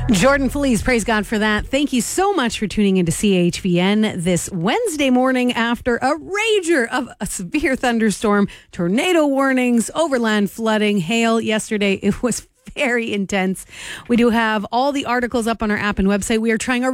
Jordan Feliz, praise God for that. Thank you so much for tuning into CHVN this Wednesday morning after a rager of a severe thunderstorm, tornado warnings, overland flooding, hail yesterday. It was very intense. We do have all the articles up on our app and website. We are trying our